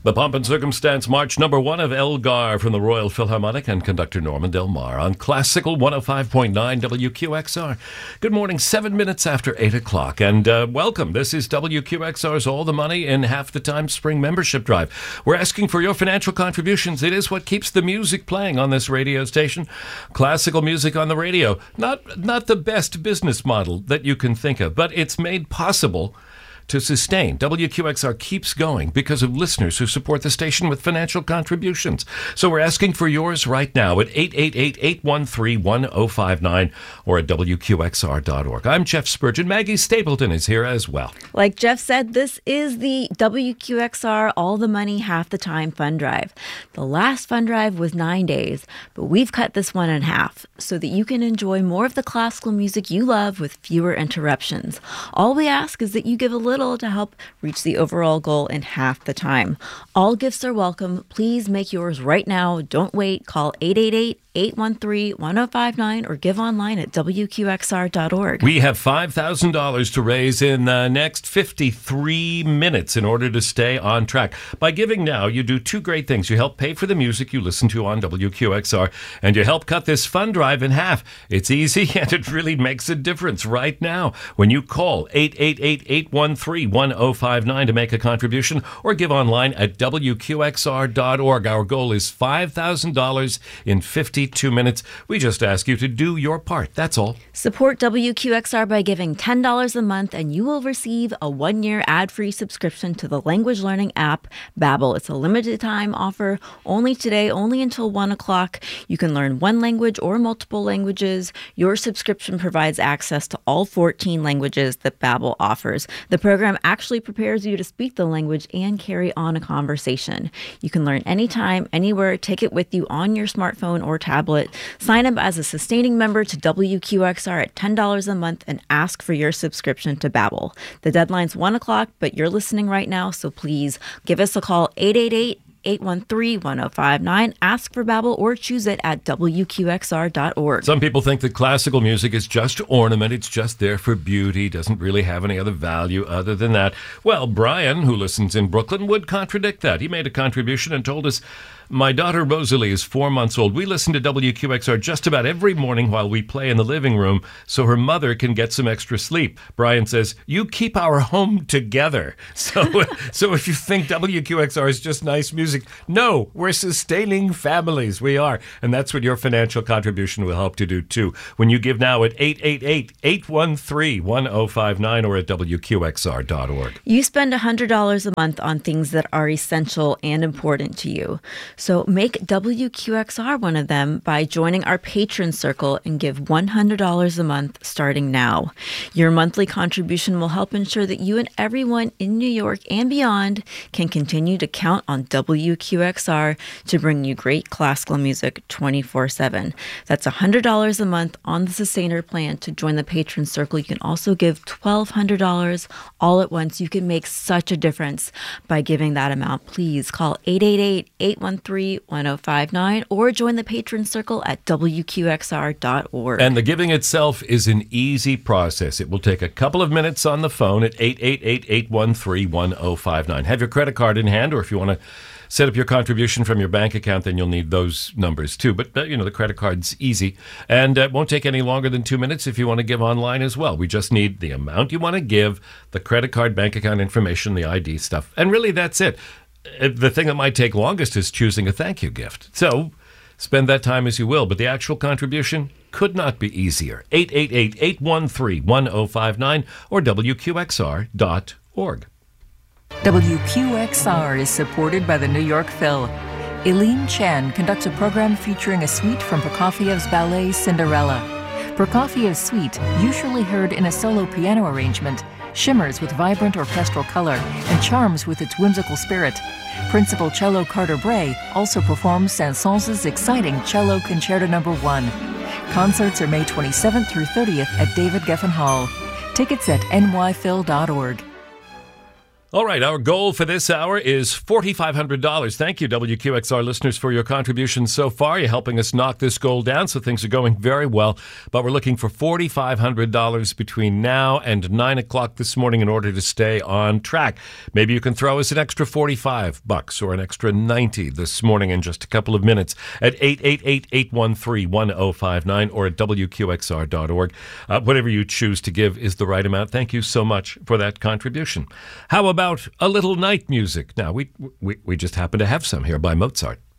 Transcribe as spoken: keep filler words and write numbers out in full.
The Pomp and Circumstance March number one of Elgar from the Royal Philharmonic and conductor Norman Del Mar on Classical one oh five point nine W Q X R. Good morning, seven minutes after eight o'clock, and uh, welcome. This is W Q X R's All the Money in Half the Time Spring Membership Drive. We're asking for your financial contributions. It is what keeps the music playing on this radio station. Classical music on the radio. Not, not the best business model that you can think of, but it's made possible to sustain. W Q X R keeps going because of listeners who support the station with financial contributions. So we're asking for yours right now at eight eight eight, eight one three, one oh five nine or at W Q X R dot org. I'm Jeff Spurgeon. Maggie Stapleton is here as well. Like Jeff said, this is the W Q X R All the Money Half the Time Fund Drive. The last fund drive was nine days, but we've cut this one in half so that you can enjoy more of the classical music you love with fewer interruptions. All we ask is that you give a little to help reach the overall goal in half the time. All gifts are welcome. Please make yours right now. Don't wait. Call eight eight eight, eight one three, one oh five nine or give online at W Q X R dot org. We have five thousand dollars to raise in the next fifty-three minutes in order to stay on track. By giving now, you do two great things. You help pay for the music you listen to on W Q X R, and you help cut this fund drive in half. It's easy, and it really makes a difference right now when you call eight eight eight, eight one three, one oh five nine to make a contribution or give online at W Q X R dot org. Our goal is five thousand dollars in fifty-two minutes. We just ask you to do your part. That's all. Support W Q X R by giving ten dollars a month, and you will receive a one-year ad-free subscription to the language learning app, Babbel. It's a limited-time offer, only today, only until one o'clock. You can learn one language or multiple languages. Your subscription provides access to all fourteen languages that Babbel offers. The program actually prepares you to speak the language and carry on a conversation. You can learn anytime, anywhere. Take it with you on your smartphone or tablet. Sign up as a sustaining member to W Q X R at ten dollars a month and ask for your subscription to Babbel. The deadline's one o'clock, but you're listening right now, so please give us a call, eight eight eight, eight one three, one oh five nine. Ask for Babbel or choose it at W Q X R dot org. Some people think that classical music is just ornament. It's just there for beauty. Doesn't really have any other value other than that. Well, Brian, who listens in Brooklyn, would contradict that. He made a contribution and told us, "My daughter Rosalie is four months old. We listen to W Q X R just about every morning while we play in the living room so her mother can get some extra sleep." Brian says, "You keep our home together." So, so if you think W Q X R is just nice music, no, we're sustaining families. We are. And that's what your financial contribution will help to do, too. When you give now at eight eight eight, eight one three, one oh five nine or at W Q X R dot org. You spend one hundred dollars a month on things that are essential and important to you. So make W Q X R one of them by joining our patron circle and give one hundred dollars a month starting now. Your monthly contribution will help ensure that you and everyone in New York and beyond can continue to count on W Q X R to bring you great classical music twenty-four seven. That's one hundred dollars a month on the Sustainer plan to join the patron circle. You can also give twelve hundred dollars all at once. You can make such a difference by giving that amount. Please call eight eight eight, eight one three, one oh five nine or join the patron circle at W Q X R dot org. And the giving itself is an easy process. It will take a couple of minutes on the phone at eight eight eight, eight one three, one oh five nine. Have your credit card in hand, or if you want to set up your contribution from your bank account, then you'll need those numbers too. But, uh, you know, the credit card's easy. And uh, it won't take any longer than two minutes if you want to give online as well. We just need the amount you want to give, the credit card, bank account information, the I D stuff. And really, that's it. The thing that might take longest is choosing a thank you gift. So spend that time as you will, but the actual contribution could not be easier. eight eight eight, eight one three, one oh five nine or W Q X R dot org. W Q X R is supported by the New York Phil. Eileen Chen conducts a program featuring a suite from Prokofiev's ballet Cinderella. Prokofiev's suite, usually heard in a solo piano arrangement, shimmers with vibrant orchestral color and charms with its whimsical spirit. Principal cello Carter Bray also performs Saint-Saëns' exciting Cello Concerto Number one. Concerts are May twenty-seventh through thirtieth at David Geffen Hall. Tickets at N Y phil dot org. All right, our goal for this hour is four thousand five hundred dollars. Thank you, W Q X R listeners, for your contributions so far. You're helping us knock this goal down, so things are going very well. But we're looking for four thousand five hundred dollars between now and nine o'clock this morning in order to stay on track. Maybe you can throw us an extra forty-five bucks or an extra ninety this morning in just a couple of minutes at eight eight eight, eight one three, one zero five nine or at W Q X R dot org. Uh, whatever you choose to give is the right amount. Thank you so much for that contribution. How about a little night music? Now, we, we, we just happen to have some here by Mozart.